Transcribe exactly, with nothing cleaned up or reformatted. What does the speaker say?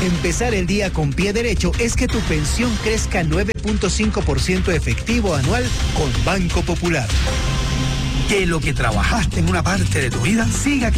Empezar el día con pie derecho es que tu pensión crezca nueve punto cinco por ciento efectivo anual con Banco Popular. Que lo que trabajaste en una parte de tu vida siga creciendo.